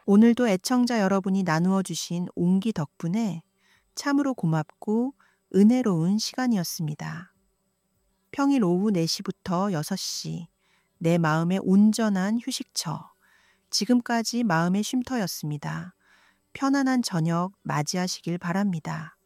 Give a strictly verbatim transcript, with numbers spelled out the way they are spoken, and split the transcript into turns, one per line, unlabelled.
오늘도 애청자 여러분이 나누어 주신 온기 덕분에 참으로 고맙고 은혜로운 시간이었습니다. 평일 오후 네 시부터 여섯 시, 내 마음의 온전한 휴식처. 지금까지 마음의 쉼터였습니다. 편안한 저녁 맞이하시길 바랍니다.